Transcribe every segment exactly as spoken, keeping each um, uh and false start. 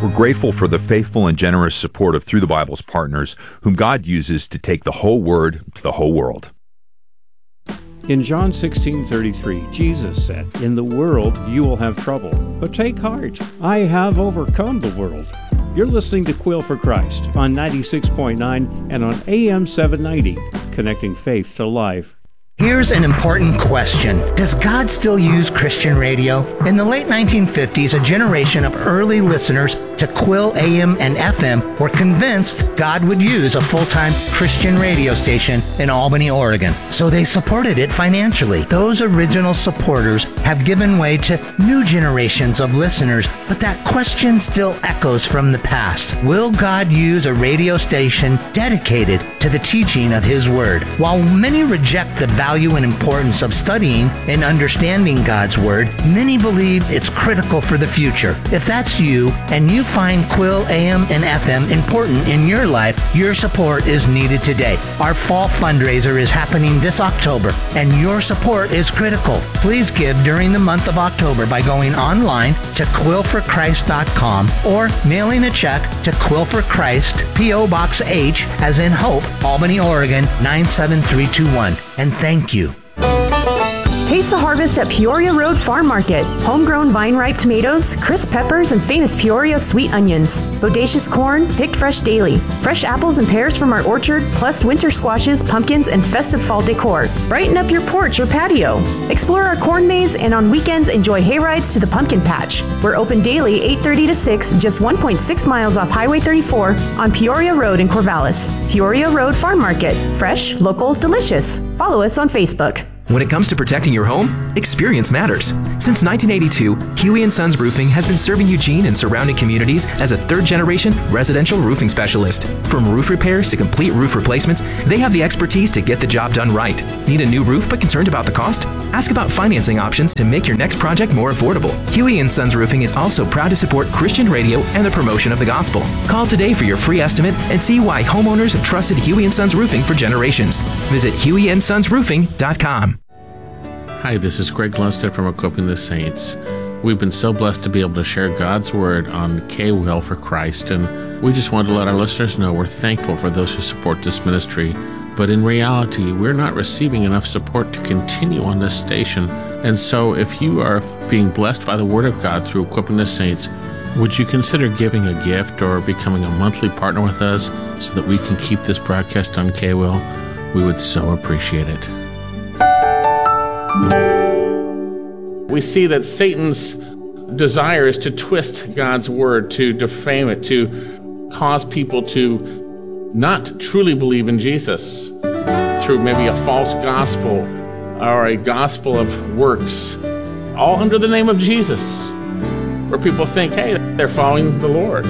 We're grateful for the faithful and generous support of Through the Bible's partners, whom God uses to take the whole Word to the whole world. In John sixteen thirty-three, Jesus said, "In the world you will have trouble, but take heart, I have overcome the world." You're listening to Quill for Christ on ninety-six point nine and on A M seven ninety, connecting faith to life. Here's an important question. Does God still use Christian radio? In the late nineteen fifties, a generation of early listeners to Quill A M and F M were convinced God would use a full-time Christian radio station in Albany, Oregon. So they supported it financially. Those original supporters have given way to new generations of listeners, but that question still echoes from the past. Will God use a radio station dedicated to the teaching of His Word? While many reject the value and importance of studying and understanding God's Word, many believe it's critical for the future. If that's you, and you find Quill A M and F M important in your life, your support is needed today. Our fall fundraiser is happening this October, and your support is critical. Please give during the month of October by going online to quill for christ dot com or mailing a check to Quill for Christ, P O Box H, as in Hope, Albany, Oregon, nine seven three two one. And thank you. Taste the harvest at Peoria Road Farm Market. Homegrown vine-ripe tomatoes, crisp peppers, and famous Peoria sweet onions. Bodacious corn, picked fresh daily. Fresh apples and pears from our orchard, plus winter squashes, pumpkins, and festive fall decor. Brighten up your porch or patio. Explore our corn maze, and on weekends, enjoy hayrides to the pumpkin patch. We're open daily eight thirty to six, just one point six miles off Highway thirty-four on Peoria Road in Corvallis. Peoria Road Farm Market. Fresh, local, delicious. Follow us on Facebook. When it comes to protecting your home, experience matters. Since nineteen eighty-two, Huey and Sons Roofing has been serving Eugene and surrounding communities as a third-generation residential roofing specialist. From roof repairs to complete roof replacements, they have the expertise to get the job done right. Need a new roof but concerned about the cost? Ask about financing options to make your next project more affordable. Huey and Sons Roofing is also proud to support Christian radio and the promotion of the gospel. Call today for your free estimate and see why homeowners have trusted Huey and Sons Roofing for generations. Visit huey and sons roofing dot com. Hi, this is Greg Lundstedt from Equipping the Saints. We've been so blessed to be able to share God's Word on K-Will for Christ, and we just wanted to let our listeners know we're thankful for those who support this ministry. But in reality, we're not receiving enough support to continue on this station. And so if you are being blessed by the Word of God through Equipping the Saints, would you consider giving a gift or becoming a monthly partner with us so that we can keep this broadcast on K-Will? We would so appreciate it. We see that Satan's desire is to twist God's word, to defame it, to cause people to not truly believe in Jesus through maybe a false gospel or a gospel of works, all under the name of Jesus, where people think, hey, they're following the Lord.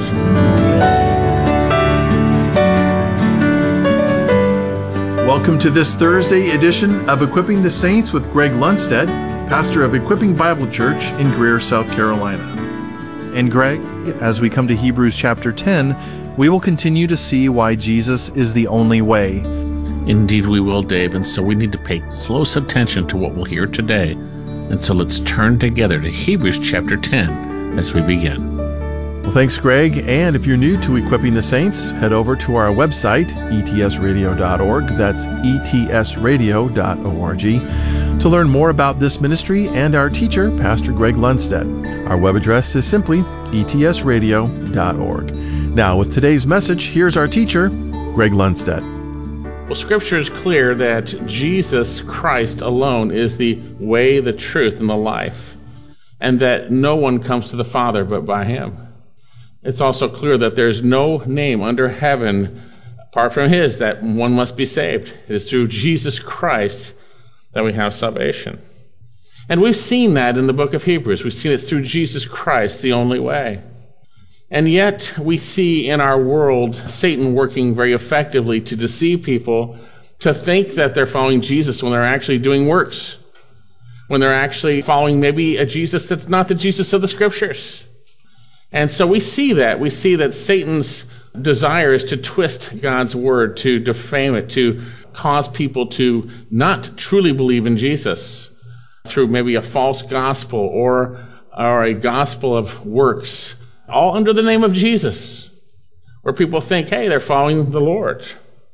Welcome to this Thursday edition of Equipping the Saints with Greg Lundstedt, pastor of Equipping Bible Church in Greer, South Carolina. And Greg, as we come to Hebrews chapter ten, we will continue to see why Jesus is the only way. Indeed we will, Dave, and so we need to pay close attention to what we'll hear today. And so let's turn together to Hebrews chapter ten as we begin. Well, thanks, Greg. And if you're new to Equipping the Saints, head over to our website, e t s radio dot org. That's e t s radio dot org to learn more about this ministry and our teacher, Pastor Greg Lundstedt. Our web address is simply e t s radio dot org. Now, with today's message, here's our teacher, Greg Lundstedt. Well, Scripture is clear that Jesus Christ alone is the way, the truth, and the life, and that no one comes to the Father but by Him. It's also clear that there's no name under heaven apart from His that one must be saved. It is through Jesus Christ that we have salvation. And we've seen that in the book of Hebrews. We've seen it through Jesus Christ, the only way. And yet we see in our world Satan working very effectively to deceive people to think that they're following Jesus when they're actually doing works, when they're actually following maybe a Jesus that's not the Jesus of the Scriptures. And so we see that. We see that Satan's desire is to twist God's word, to defame it, to cause people to not truly believe in Jesus through maybe a false gospel or, or a gospel of works, all under the name of Jesus, where people think, hey, they're following the Lord.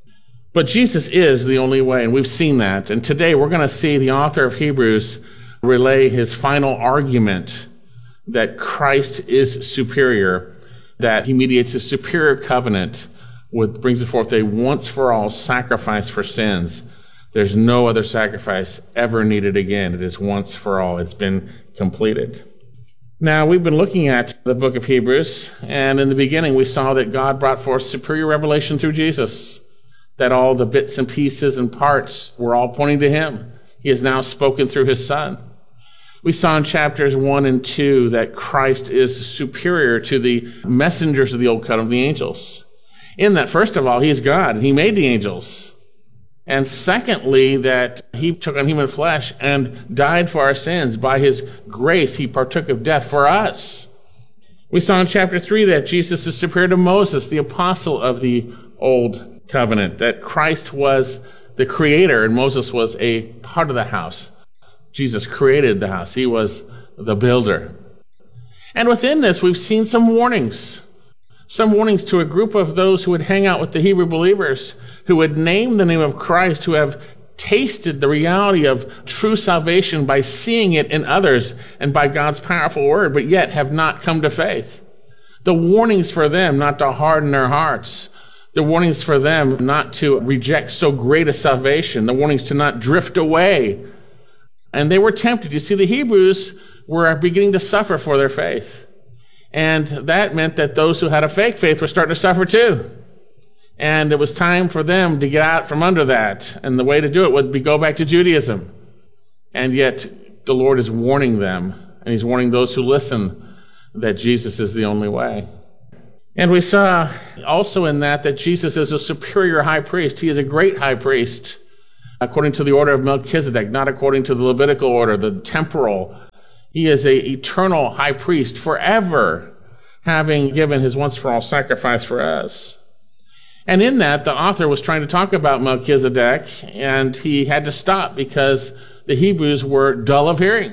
But Jesus is the only way, and we've seen that. And today we're going to see the author of Hebrews relay his final argument that Christ is superior, that he mediates a superior covenant, which brings forth a once-for-all sacrifice for sins. There's no other sacrifice ever needed again. It is once for all. It's been completed. Now, we've been looking at the book of Hebrews, and in the beginning we saw that God brought forth superior revelation through Jesus, that all the bits and pieces and parts were all pointing to him. He has now spoken through his Son. We saw in chapters one and two that Christ is superior to the messengers of the old covenant, the angels. In that, first of all, he is God, and he made the angels. And secondly, that he took on human flesh and died for our sins. By his grace, he partook of death for us. We saw in chapter three that Jesus is superior to Moses, the apostle of the old covenant, that Christ was the creator and Moses was a part of the house. Jesus created the house. He was the builder. And within this, we've seen some warnings. Some warnings to a group of those who would hang out with the Hebrew believers, who would name the name of Christ, who have tasted the reality of true salvation by seeing it in others and by God's powerful word, but yet have not come to faith. The warnings for them not to harden their hearts. The warnings for them not to reject so great a salvation. The warnings to not drift away. And they were tempted. You see, the Hebrews were beginning to suffer for their faith. And that meant that those who had a fake faith were starting to suffer too. And it was time for them to get out from under that. And the way to do it would be go back to Judaism. And yet the Lord is warning them, and he's warning those who listen, that Jesus is the only way. And we saw also in that that Jesus is a superior high priest. He is a great high priest according to the order of Melchizedek, not according to the Levitical order, the temporal. He is an eternal high priest forever, having given his once-for-all sacrifice for us. And in that, the author was trying to talk about Melchizedek, and he had to stop because the Hebrews were dull of hearing.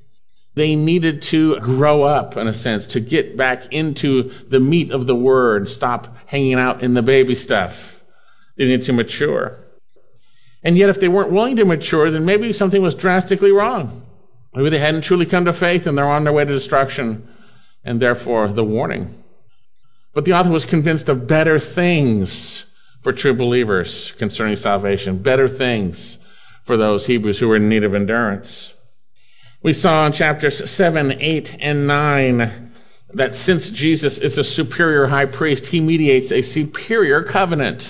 They needed to grow up, in a sense, to get back into the meat of the word, stop hanging out in the baby stuff. They needed to mature. And yet, if they weren't willing to mature, then maybe something was drastically wrong. Maybe they hadn't truly come to faith and they're on their way to destruction, and therefore the warning. But the author was convinced of better things for true believers concerning salvation, better things for those Hebrews who were in need of endurance. We saw in chapters seven, eight, and nine that since Jesus is a superior high priest, he mediates a superior covenant,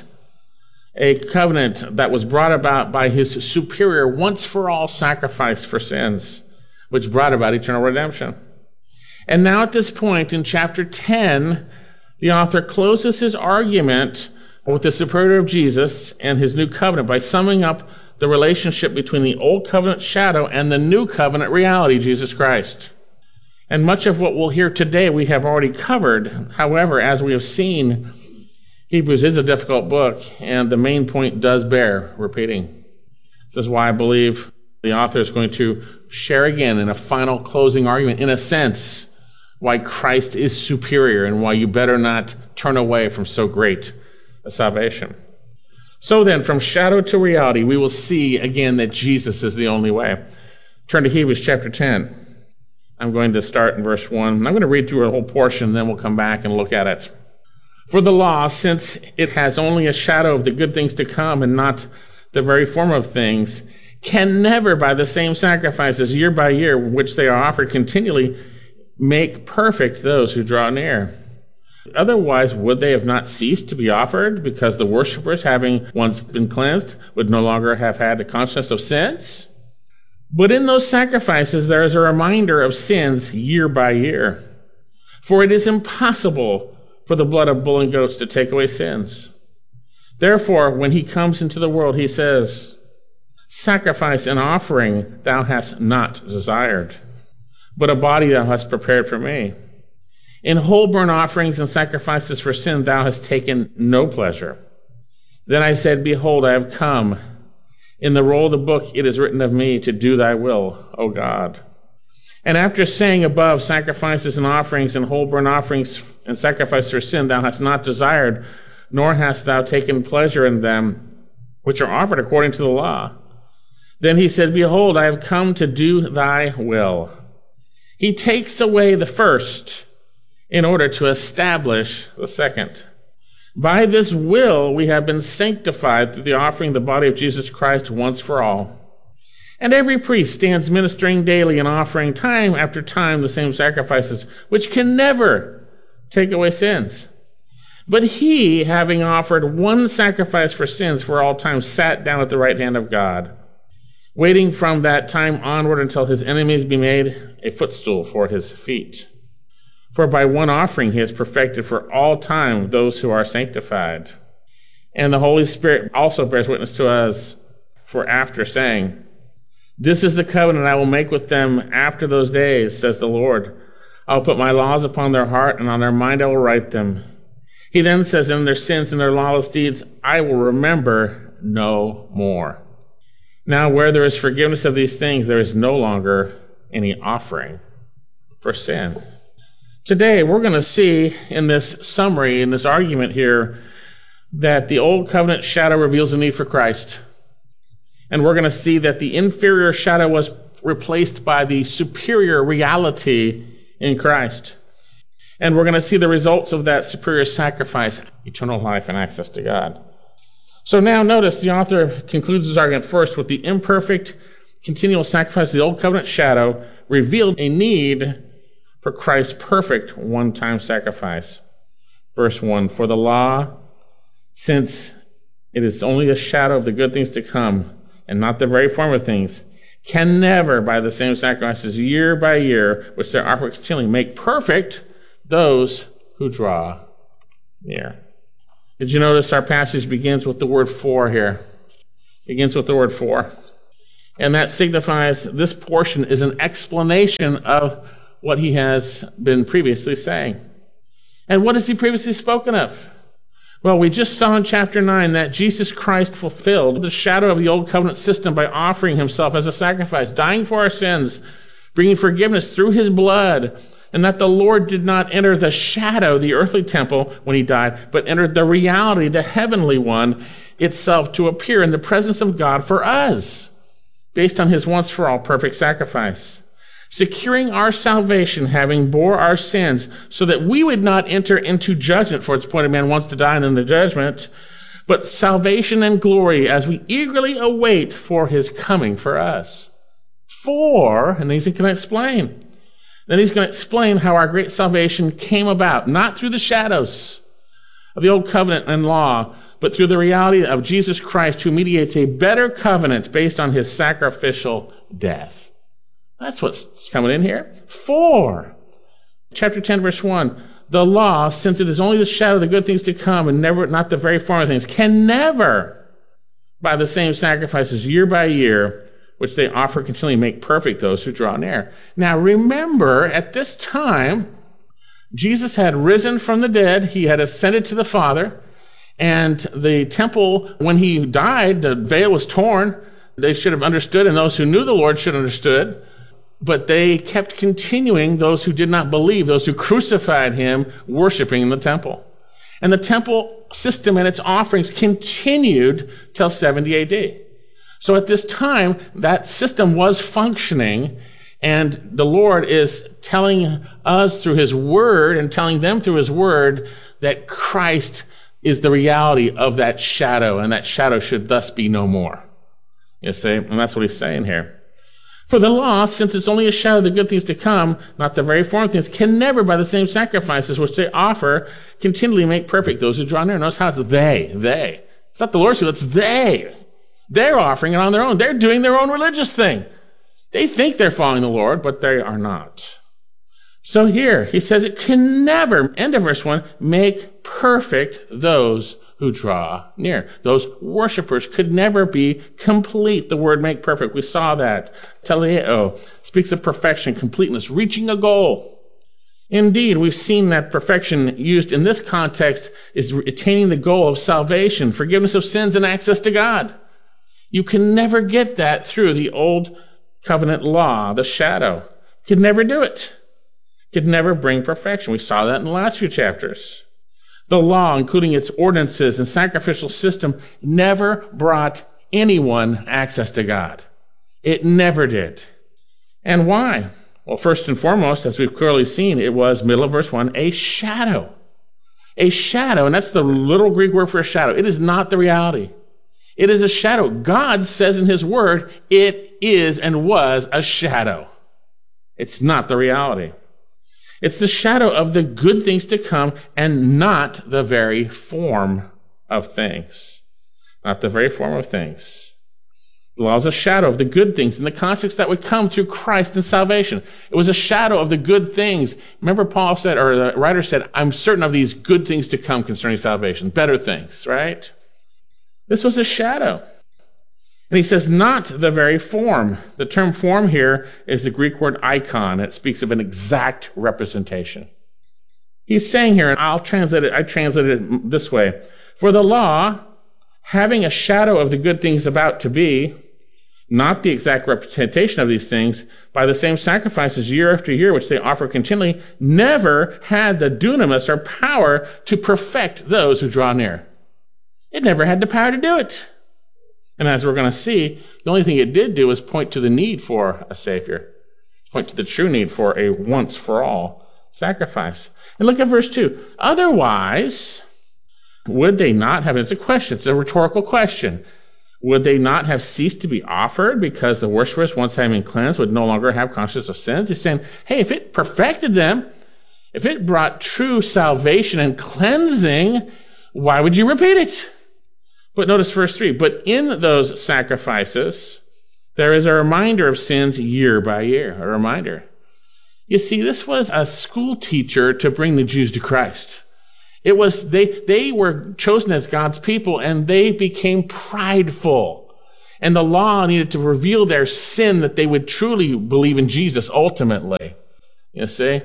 a covenant that was brought about by his superior once-for-all sacrifice for sins, which brought about eternal redemption. And now at this point in chapter ten, the author closes his argument with the superiority of Jesus and his new covenant by summing up the relationship between the old covenant shadow and the new covenant reality, Jesus Christ. And much of what we'll hear today we have already covered. However, as we have seen, Hebrews is a difficult book, and the main point does bear repeating. This is why I believe the author is going to share again in a final closing argument, in a sense, why Christ is superior and why you better not turn away from so great a salvation. So then, from shadow to reality, we will see again that Jesus is the only way. Turn to Hebrews chapter ten. I'm going to start in verse one. I'm going to read through a whole portion, then we'll come back and look at it. For the law, since it has only a shadow of the good things to come and not the very form of things, can never, by the same sacrifices year by year, which they are offered continually, make perfect those who draw near. Otherwise, would they have not ceased to be offered, because the worshippers, having once been cleansed, would no longer have had a consciousness of sins? But in those sacrifices, there is a reminder of sins year by year. For it is impossible for the blood of bull and goats to take away sins. Therefore, when he comes into the world, he says, sacrifice and offering thou hast not desired, but a body thou hast prepared for me. In whole burnt offerings and sacrifices for sin thou hast taken no pleasure. Then I said, behold, I have come. In the roll of the book it is written of me to do thy will, O God. And after saying above, sacrifices and offerings and whole burnt offerings and sacrifices for sin thou hast not desired, nor hast thou taken pleasure in them, which are offered according to the law. Then he said, behold, I have come to do thy will. He takes away the first in order to establish the second. By this will we have been sanctified through the offering of the body of Jesus Christ once for all. And every priest stands ministering daily and offering time after time the same sacrifices, which can never take away sins. But he, having offered one sacrifice for sins for all time, sat down at the right hand of God, waiting from that time onward until his enemies be made a footstool for his feet. For by one offering he has perfected for all time those who are sanctified. And the Holy Spirit also bears witness to us, for after saying, this is the covenant I will make with them after those days, says the Lord. I will put my laws upon their heart, and on their mind I will write them. He then says, in their sins and their lawless deeds I will remember no more. Now where there is forgiveness of these things, there is no longer any offering for sin. Today we're going to see in this summary, in this argument here, that the old covenant shadow reveals a need for Christ. And we're going to see that the inferior shadow was replaced by the superior reality in Christ. And we're going to see the results of that superior sacrifice, eternal life and access to God. So now notice the author concludes his argument first with the imperfect, continual sacrifice of the old covenant shadow revealed a need for Christ's perfect one-time sacrifice. Verse one, for the law, since it is only a shadow of the good things to come, and not the very form of things, can never, by the same sacrifices year by year, which they offer continually, make perfect those who draw near. Did you notice our passage begins with the word for here? Begins with the word for. And that signifies this portion is an explanation of what he has been previously saying. And what has he previously spoken of? Well, we just saw in chapter nine that Jesus Christ fulfilled the shadow of the old covenant system by offering himself as a sacrifice, dying for our sins, bringing forgiveness through his blood, and that the Lord did not enter the shadow, the earthly temple, when he died, but entered the reality, the heavenly one itself, to appear in the presence of God for us, based on his once-for-all perfect sacrifice, securing our salvation, having bore our sins, so that we would not enter into judgment, for it's appointed man once to die and then the judgment, but salvation and glory as we eagerly await for his coming for us. For, and he's going to explain, then he's going to explain how our great salvation came about, not through the shadows of the old covenant and law, but through the reality of Jesus Christ, who mediates a better covenant based on his sacrificial death. That's what's coming in here. For, chapter ten, verse one, the law, since it is only the shadow of the good things to come and never, not the very form of things, can never, by the same sacrifices year by year, which they offer continually, make perfect those who draw near. Now remember, at this time, Jesus had risen from the dead. He had ascended to the Father. And the temple, when he died, the veil was torn. They should have understood, and those who knew the Lord should have understood. But they kept continuing, those who did not believe, those who crucified him, worshiping in the temple. And the temple system and its offerings continued till seventy A D. So at this time, that system was functioning, and the Lord is telling us through his word and telling them through his word that Christ is the reality of that shadow, and that shadow should thus be no more. You see? And that's what he's saying here. For the law, since it's only a shadow of the good things to come, not the very form of things, can never, by the same sacrifices which they offer, continually make perfect those who draw near. Notice how it's they, they. It's not the Lord's will, it's they. They're offering it on their own. They're doing their own religious thing. They think they're following the Lord, but they are not. So here, he says it can never, end of verse one, make perfect those who draw near. Those worshipers could never be complete. The word make perfect, we saw that. Teleo speaks of perfection, completeness, reaching a goal. Indeed, we've seen that perfection used in this context is attaining the goal of salvation, forgiveness of sins, and access to God. You can never get that through the old covenant law, the shadow. Could never do it. Could never bring perfection. We saw that in the last few chapters. The law, including its ordinances and sacrificial system, never brought anyone access to God. It never did. And why? Well, first and foremost, as we've clearly seen, it was, middle of verse one, a shadow. A shadow, and that's the literal Greek word for a shadow. It is not the reality. It is a shadow. God says in his word, it is and was a shadow. It's not the reality. It's the shadow of the good things to come and not the very form of things. Not the very form of things. The law is a shadow of the good things in the context that would come through Christ and salvation. It was a shadow of the good things. Remember Paul said, or the writer said, I'm certain of these good things to come concerning salvation. Better things, right? This was a shadow. And he says, not the very form. The term form here is the Greek word icon. It speaks of an exact representation. He's saying here, and I'll translate it, I translated it this way. For the law, having a shadow of the good things about to be, not the exact representation of these things, by the same sacrifices year after year, which they offer continually, never had the dunamis or power to perfect those who draw near. It never had the power to do it. And as we're going to see, the only thing it did do was point to the need for a Savior, point to the true need for a once-for-all sacrifice. And look at verse two. Otherwise, would they not have, it's a question, it's a rhetorical question, would they not have ceased to be offered because the worshipers, once having cleansed, would no longer have consciousness of sins? He's saying, hey, if it perfected them, if it brought true salvation and cleansing, why would you repeat it? But notice verse three, but in those sacrifices, there is a reminder of sins year by year, a reminder. You see, this was a school teacher to bring the Jews to Christ. It was, they, they were chosen as God's people and they became prideful. And the law needed to reveal their sin that they would truly believe in Jesus ultimately. You see?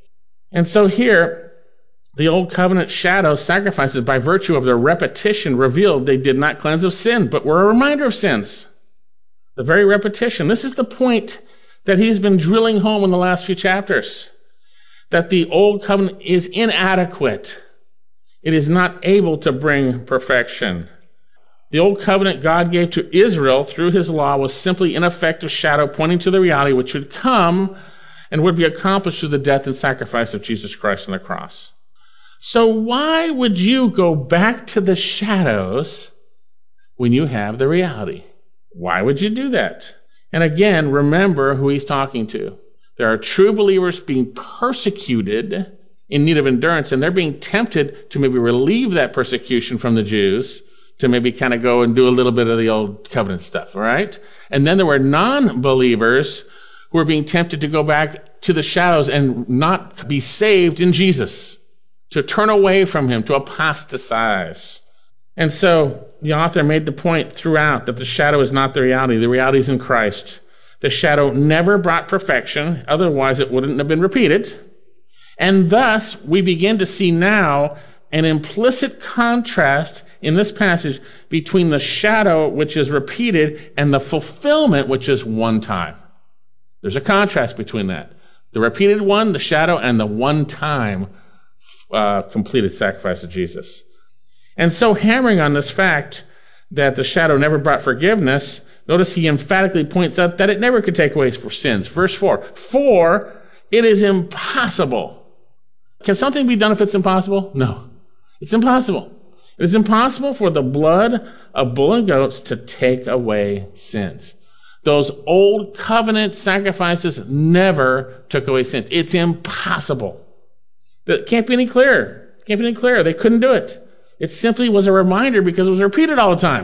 And so here, the old covenant shadow sacrifices, by virtue of their repetition, revealed they did not cleanse of sin, but were a reminder of sins. The very repetition. This is the point that he's been drilling home in the last few chapters. That the old covenant is inadequate. It is not able to bring perfection. The old covenant God gave to Israel through his law was simply an ineffective shadow pointing to the reality which would come and would be accomplished through the death and sacrifice of Jesus Christ on the cross. So why would you go back to the shadows when you have the reality? Why would you do that? And again, remember who he's talking to. There are true believers being persecuted in need of endurance, and they're being tempted to maybe relieve that persecution from the Jews, to maybe kind of go and do a little bit of the old covenant stuff, all right? And then there were non-believers who were being tempted to go back to the shadows and not be saved in Jesus, to turn away from him, to apostatize. And so the author made the point throughout that the shadow is not the reality. The reality is in Christ. The shadow never brought perfection, otherwise it wouldn't have been repeated. And thus, we begin to see now an implicit contrast in this passage between the shadow, which is repeated, and the fulfillment, which is one time. There's a contrast between that. The repeated one, the shadow, and the one time uh, completed sacrifice of Jesus. And so, hammering on this fact that the shadow never brought forgiveness, notice he emphatically points out that it never could take away for sins. Verse four, for it is impossible. Can something be done if it's impossible? No. It's impossible. It is impossible for the blood of bull and goats to take away sins. Those old covenant sacrifices never took away sins. It's impossible. It can't be any clearer. It can't be any clearer. They couldn't do it. It simply was a reminder because it was repeated all the time.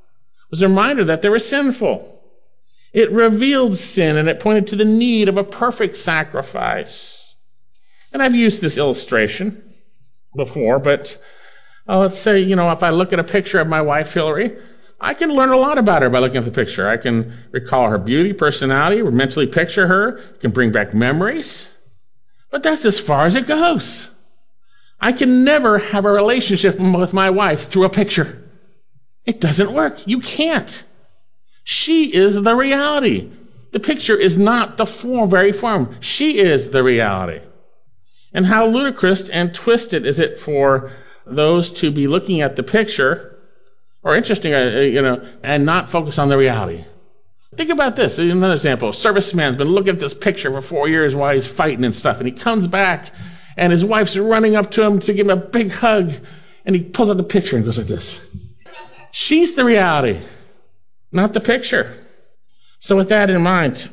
It was a reminder that they were sinful. It revealed sin and it pointed to the need of a perfect sacrifice. And I've used this illustration before, but uh, let's say, you know, if I look at a picture of my wife, Hillary, I can learn a lot about her by looking at the picture. I can recall her beauty, personality, or mentally picture her, can bring back memories. But that's as far as it goes. I can never have a relationship with my wife through a picture. It doesn't work. You can't. She is the reality. The picture is not the form, very form. She is the reality. And how ludicrous and twisted is it for those to be looking at the picture, or interesting, uh, you know, and not focus on the reality. Think about this. Another example. A serviceman's been looking at this picture for four years while he's fighting and stuff, and he comes back, and his wife's running up to him to give him a big hug, and he pulls out the picture and goes like this. She's the reality, not the picture. So with that in mind,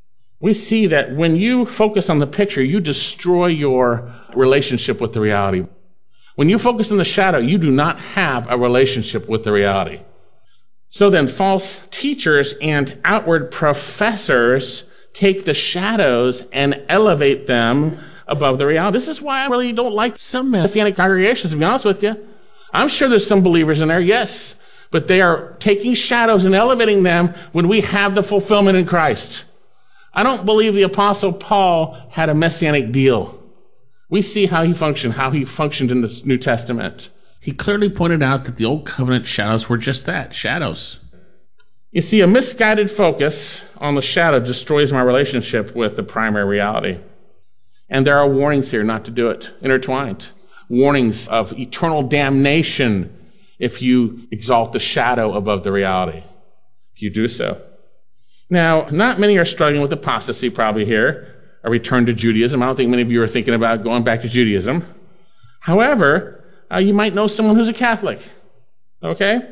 we see that when you focus on the picture, you destroy your relationship with the reality. When you focus on the shadow, you do not have a relationship with the reality. So then false teachers and outward professors take the shadows and elevate them above the reality. This is why I really don't like some Messianic congregations, to be honest with you. I'm sure there's some believers in there, yes, but they are taking shadows and elevating them when we have the fulfillment in Christ. I don't believe the Apostle Paul had a Messianic deal. We see how he functioned, how he functioned in the New Testament. He clearly pointed out that the Old Covenant shadows were just that, shadows. You see, a misguided focus on the shadow destroys my relationship with the primary reality. And there are warnings here not to do it, intertwined. Warnings of eternal damnation if you exalt the shadow above the reality, if you do so. Now, not many are struggling with apostasy probably here, a return to Judaism. I don't think many of you are thinking about going back to Judaism. However, uh, you might know someone who's a Catholic, okay?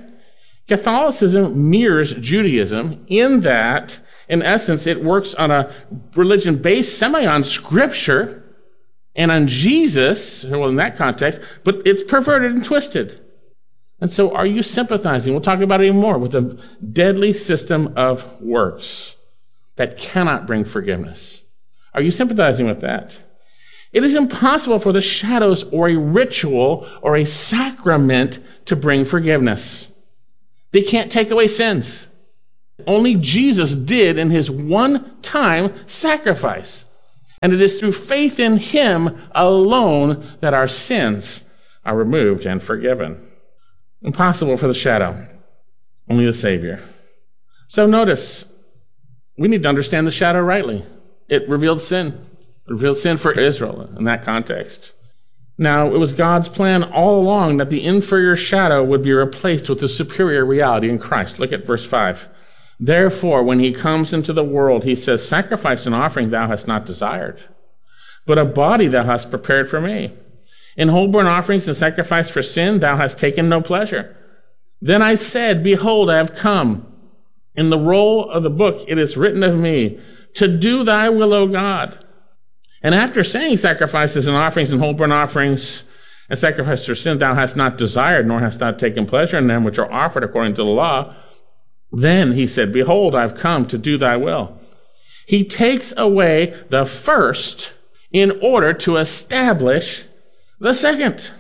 Catholicism mirrors Judaism in that, in essence, it works on a religion based semi on Scripture and on Jesus, well, in that context, but it's perverted and twisted. And so are you sympathizing, we'll talk about it even more, with a deadly system of works that cannot bring forgiveness? Are you sympathizing with that? It is impossible for the shadows or a ritual or a sacrament to bring forgiveness. They can't take away sins. Only Jesus did in his one-time sacrifice. And it is through faith in him alone that our sins are removed and forgiven. Impossible for the shadow. Only the Savior. So notice, we need to understand the shadow rightly. It revealed sin. It revealed sin for Israel in that context. Now, it was God's plan all along that the inferior shadow would be replaced with the superior reality in Christ. Look at verse five. Therefore, when he comes into the world, he says, sacrifice and offering thou hast not desired, but a body thou hast prepared for me. In whole burnt offerings and sacrifice for sin thou hast taken no pleasure. Then I said, behold, I have come. In the roll of the book it is written of me, to do thy will, O God. And after saying sacrifices and offerings and whole burnt offerings and sacrifices for sin thou hast not desired, nor hast thou taken pleasure in them which are offered according to the law, then he said, behold, I've come to do thy will. He takes away the first in order to establish the second.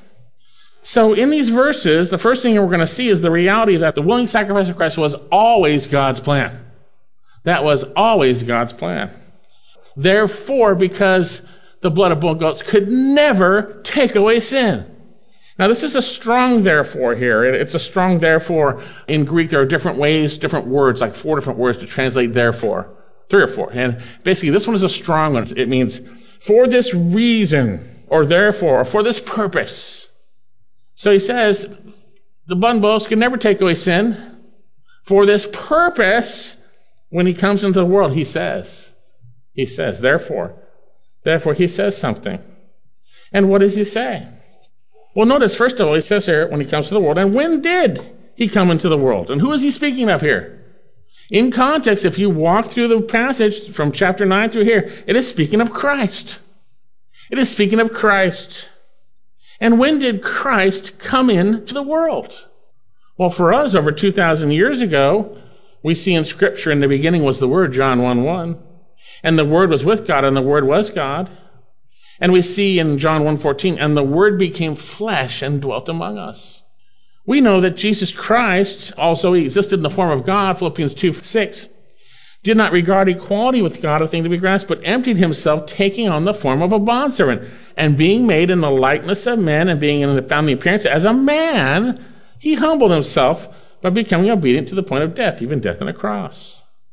So in these verses, the first thing we're going to see is the reality that the willing sacrifice of Christ was always God's plan. That was always God's plan. Therefore, because the blood of bull and goats could never take away sin. Now, this is a strong therefore here. It's a strong therefore. In Greek, there are different ways, different words, like four different words to translate therefore. Three or four. And basically, this one is a strong one. It means for this reason, or therefore, or for this purpose. So he says, the blood and bulls can never take away sin. For this purpose, when he comes into the world, he says, he says, therefore, therefore, he says something. And what does he say? Well, notice, first of all, he says here, when he comes to the world, and when did he come into the world? And who is he speaking of here? In context, if you walk through the passage from chapter nine through here, it is speaking of Christ. It is speaking of Christ. And when did Christ come into the world? Well, for us, over two thousand years ago, we see in Scripture, in the beginning was the Word, John one one. And the Word was with God, and the Word was God. And we see in John one fourteen, and the Word became flesh and dwelt among us. We know that Jesus Christ also existed in the form of God, Philippians two six, did not regard equality with God a thing to be grasped, but emptied himself, taking on the form of a bondservant, and being made in the likeness of men, and being in the, found the appearance as a man, he humbled himself by becoming obedient to the point of death, even death on a cross.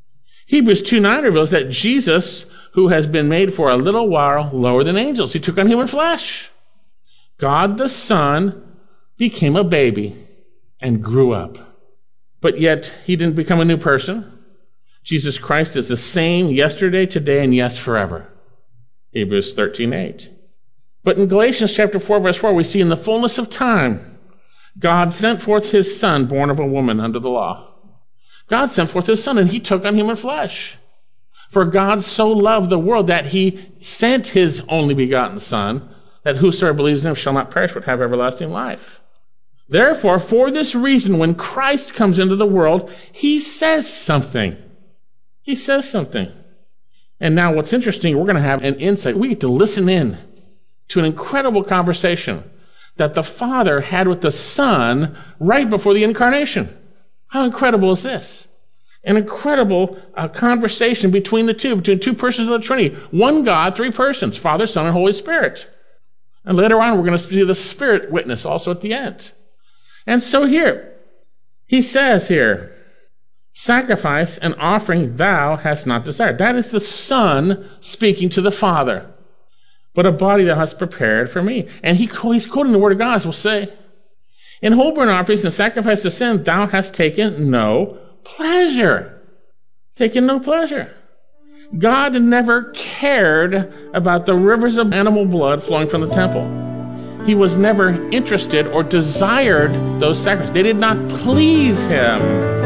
Hebrews two nine reveals that Jesus, who has been made for a little while lower than angels, he took on human flesh. God the Son became a baby and grew up. But yet, he didn't become a new person. Jesus Christ is the same yesterday, today, and yes, forever. Hebrews thirteen eight. But in Galatians chapter four, verse four, we see in the fullness of time, God sent forth his Son, born of a woman under the law. God sent forth his Son, and he took on human flesh. For God so loved the world that he sent his only begotten Son, that whosoever believes in him shall not perish but have everlasting life. Therefore, for this reason, when Christ comes into the world, he says something. He says something. And now what's interesting, we're going to have an insight. We get to listen in to an incredible conversation that the Father had with the Son right before the incarnation. How incredible is this? An incredible uh, conversation between the two, between two persons of the Trinity. One God, three persons, Father, Son, and Holy Spirit. And later on, we're going to see the Spirit witness also at the end. And so here, he says here, sacrifice and offering thou hast not desired. That is the Son speaking to the Father. But a body thou hast prepared for me. And he, he's quoting the Word of God, as we'll say. In whole burnt offerings and sacrifice of sin, thou hast taken no pleasure. Taken no pleasure. God never cared about the rivers of animal blood flowing from the temple. He was never interested or desired those sacrifices. They did not please him.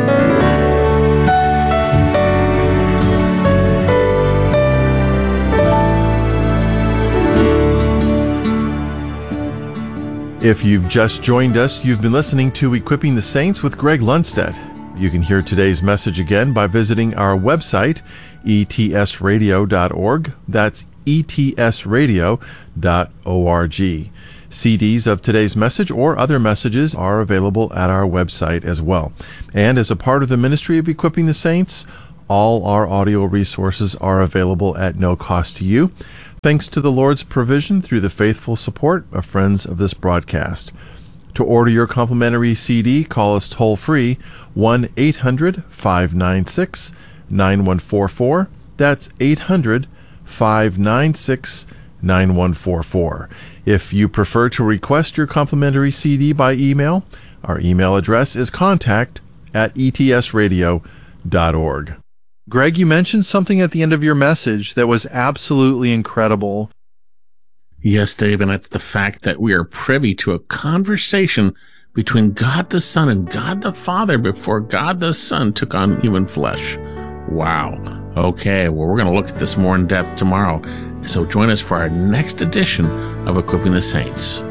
If you've just joined us, you've been listening to Equipping the Saints with Greg Lundstedt. You can hear today's message again by visiting our website, e t s radio dot org. That's e t s radio dot org. C Ds of today's message or other messages are available at our website as well. And as a part of the ministry of Equipping the Saints, all our audio resources are available at no cost to you, thanks to the Lord's provision through the faithful support of friends of this broadcast. To order your complimentary C D, call us toll-free, one eight hundred five nine six nine one four four. That's eight hundred five nine six nine one four four. If you prefer to request your complimentary C D by email, our email address is contact at e t s radio dot org. Greg, you mentioned something at the end of your message that was absolutely incredible. Yes, Dave, and it's the fact that we are privy to a conversation between God the Son and God the Father before God the Son took on human flesh. Wow. Okay, well, we're going to look at this more in depth tomorrow. So join us for our next edition of Equipping the Saints.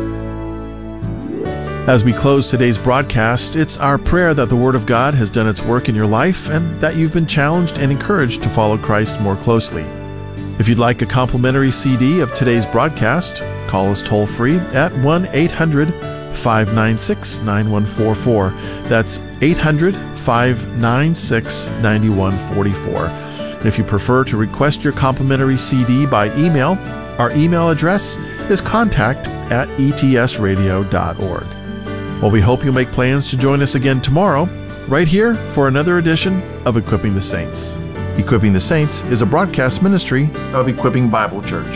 As we close today's broadcast, it's our prayer that the Word of God has done its work in your life and that you've been challenged and encouraged to follow Christ more closely. If you'd like a complimentary C D of today's broadcast, call us toll-free at one eight hundred five nine six nine one four four. That's eight hundred five nine six nine one four four. And if you prefer to request your complimentary C D by email, our email address is contact at e t s radio dot org. Well, we hope you'll make plans to join us again tomorrow, right here for another edition of Equipping the Saints. Equipping the Saints is a broadcast ministry of Equipping Bible Church.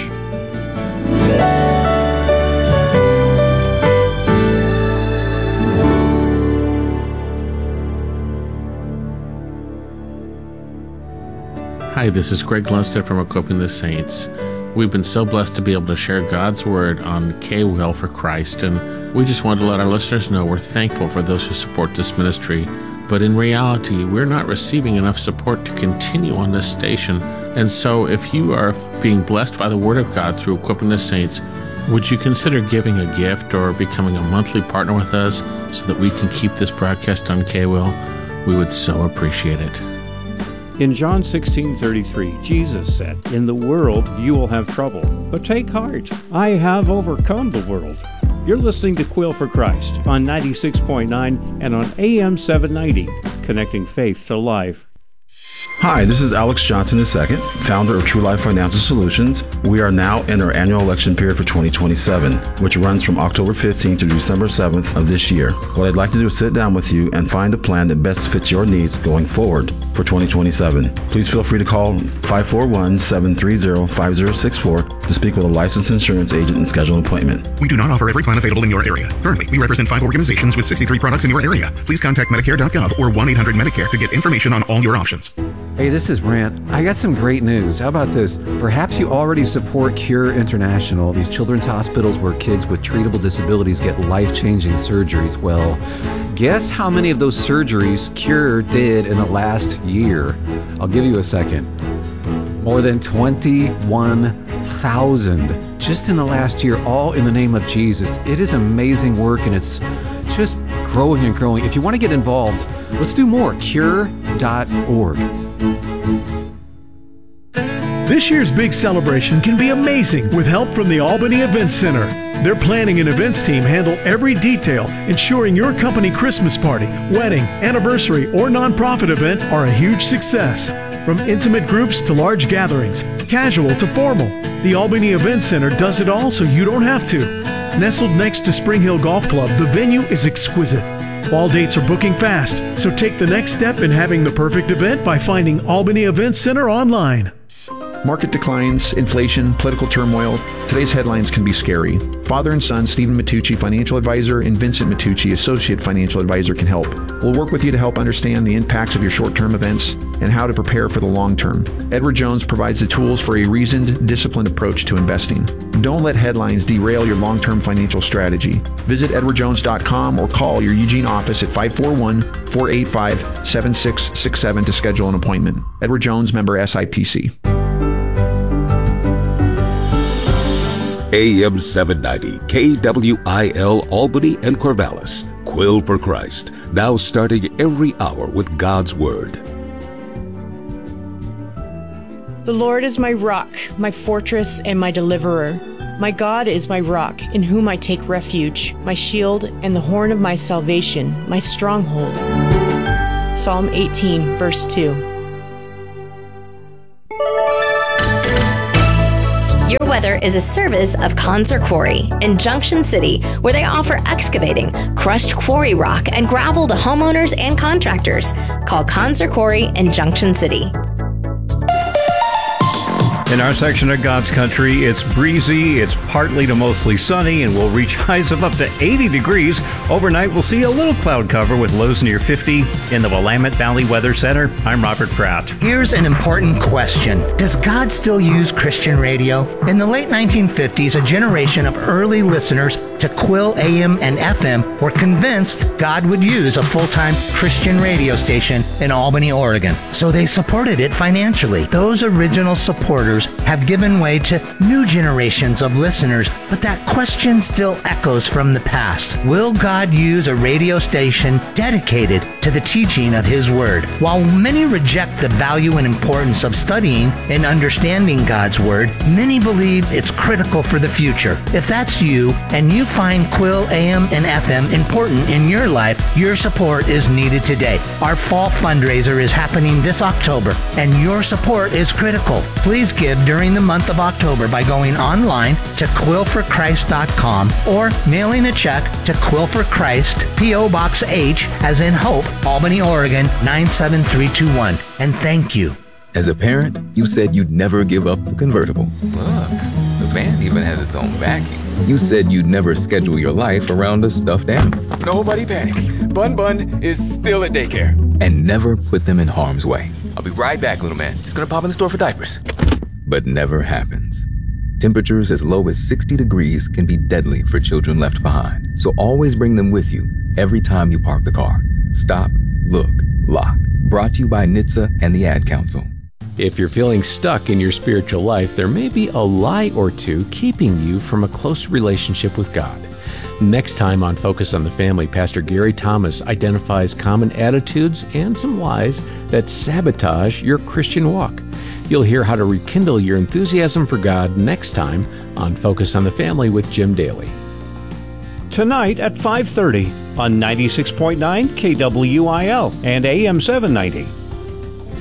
Hi, this is Greg Lundstedt from Equipping the Saints. We've been so blessed to be able to share God's Word on K-Well for Christ, and we just wanted to let our listeners know we're thankful for those who support this ministry. But in reality, we're not receiving enough support to continue on this station. And so if you are being blessed by the Word of God through Equipping the Saints, would you consider giving a gift or becoming a monthly partner with us so that we can keep this broadcast on K-Well? We would so appreciate it. In John sixteen thirty-three, Jesus said, "In the world you will have trouble, but take heart. I have overcome the world." You're listening to Quill for Christ on ninety-six point nine and on A M seven ninety, connecting faith to life. Hi, this is Alex Johnson the second, founder of True Life Financial Solutions. We are now in our annual election period for twenty twenty-seven, which runs from October fifteenth to December seventh of this year. What I'd like to do is sit down with you and find a plan that best fits your needs going forward. for twenty twenty-seven. Please feel free to call five four one, seven three zero, five zero six four to speak with a licensed insurance agent and schedule an appointment. We do not offer every plan available in your area. Currently, we represent five organizations with sixty-three products in your area. Please contact Medicare dot gov or one eight hundred Medicare to get information on all your options. Hey, this is Brant. I got some great news. How about this? Perhaps you already support Cure International, these children's hospitals where kids with treatable disabilities get life-changing surgeries. Well, guess how many of those surgeries Cure did in the last year? I'll give you a second. More than twenty-one thousand just in the last year, all in the name of Jesus. It is amazing work, and it's just growing and growing. If you want to get involved, let's do more. Cure dot org. This year's big celebration can be amazing with help from the Albany Events Center. Their planning and events team handle every detail, ensuring your company Christmas party, wedding, anniversary, or nonprofit event are a huge success. From intimate groups to large gatherings, casual to formal, the Albany Events Center does it all so you don't have to. Nestled next to Spring Hill Golf Club, the venue is exquisite. Fall dates are booking fast, so take the next step in having the perfect event by finding Albany Events Center online. Market declines, inflation, political turmoil. Today's headlines can be scary. Father and son, Stephen Matucci, financial advisor, and Vincent Matucci, associate financial advisor, can help. We'll work with you to help understand the impacts of your short-term events and how to prepare for the long term. Edward Jones provides the tools for a reasoned, disciplined approach to investing. Don't let headlines derail your long-term financial strategy. Visit edward jones dot com or call your Eugene office at five four one, four eight five, seven six six seven to schedule an appointment. Edward Jones, member S I P C. A M seven ninety, K W I L, Albany and Corvallis. Quill for Christ, now starting every hour with God's Word. The Lord is my rock, my fortress, and my deliverer. My God is my rock, in whom I take refuge, my shield and the horn of my salvation, my stronghold. Psalm eighteen, verse two. Your Weather is a service of Conser Quarry in Junction City, where they offer excavating, crushed quarry rock, and gravel to homeowners and contractors. Call Conser Quarry in Junction City. In our section of God's Country, it's breezy, it's partly to mostly sunny, and we'll reach highs of up to eighty degrees. Overnight, we'll see a little cloud cover with lows near fifty. In the Willamette Valley Weather Center, I'm Robert Pratt. Here's an important question. Does God still use Christian radio? In the late nineteen fifties, a generation of early listeners to Quill A M and F M were convinced God would use a full-time Christian radio station in Albany, Oregon. So they supported it financially. Those original supporters have given way to new generations of listeners, but that question still echoes from the past. Will God use a radio station dedicated to the teaching of His Word? While many reject the value and importance of studying and understanding God's Word, many believe it's critical for the future. If that's you, and you find Quill A M and F M important in your life, your support is needed today. Our fall fundraiser is happening this October, and your support is critical. Please give during the month of October by going online to quill for christ dot com or mailing a check to Quill for Christ, P O Box H, as in Hope, Albany, Oregon, nine seven three two one. And thank you. As a parent, you said you'd never give up the convertible. Look, the van even has its own backing. You said you'd never schedule your life around a stuffed animal. Nobody panic. Bun Bun is still at daycare. And never put them in harm's way. I'll be right back, little man. Just gonna pop in the store for diapers. But never happens. Temperatures as low as sixty degrees can be deadly for children left behind. So always bring them with you every time you park the car. Stop, look, lock. Brought to you by N H T S A and the Ad Council. If you're feeling stuck in your spiritual life, there may be a lie or two keeping you from a close relationship with God. Next time on Focus on the Family, Pastor Gary Thomas identifies common attitudes and some lies that sabotage your Christian walk. You'll hear how to rekindle your enthusiasm for God next time on Focus on the Family with Jim Daly. Tonight at five thirty on ninety-six point nine K W I L and A M seven ninety.